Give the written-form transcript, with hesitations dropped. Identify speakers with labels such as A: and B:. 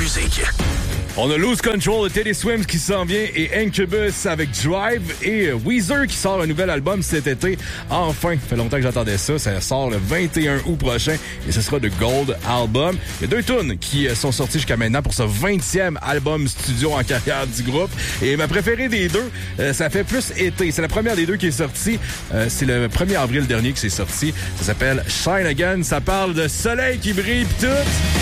A: musique.
B: On a Lose Control de Teddy Swims qui s'en vient et Incubus avec Drive et Weezer qui sort un nouvel album cet été. Enfin, ça fait longtemps que j'attendais ça. Ça sort le 21 août prochain et ce sera de Gold Album. Il y a 2 tunes qui sont sorties jusqu'à maintenant pour ce 20e album studio en carrière du groupe. Et ma préférée des deux, ça fait plus été. C'est la première des deux qui est sortie. C'est le 1er avril dernier que c'est sorti. Ça s'appelle Shine Again. Ça parle de soleil qui brille pis tout.